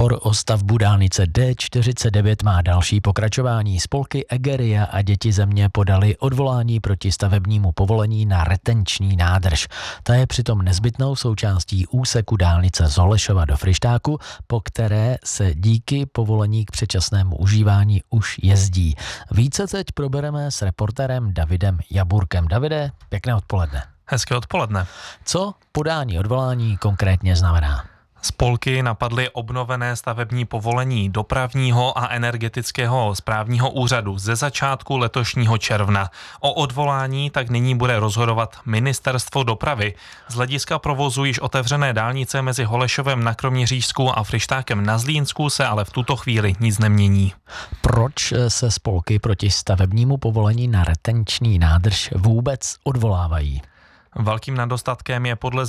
Spor o stavbu dálnice D49 má další pokračování. Spolky Egeria a Děti země podali odvolání proti stavebnímu povolení na retenční nádrž. Ta je přitom nezbytnou součástí úseku dálnice z Holešova do Fryštáku, po které se díky povolení k předčasnému užívání už jezdí. Více teď probereme s reportérem Davidem Jaburkem. Davide, pěkné odpoledne. Hezké odpoledne. Co podání odvolání konkrétně znamená? Spolky napadly obnovené stavební povolení dopravního a energetického správního úřadu ze začátku letošního června. O odvolání tak nyní bude rozhodovat Ministerstvo dopravy. Z hlediska provozu již otevřené dálnice mezi Holešovem na Kroměřížsku a Fryštákem na Zlínsku se ale v tuto chvíli nic nemění. Proč se spolky proti stavebnímu povolení na retenční nádrž vůbec odvolávají? Velkým nedostatkem je podle